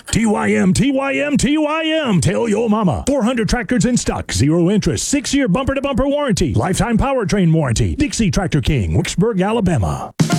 TYM, TYM, TYM. Tell your mama. 400 tractors in stock. 0 interest. 6-year bumper-to-bumper warranty. Lifetime powertrain warranty. Dixie Tractor King, Wicksburg, Alabama.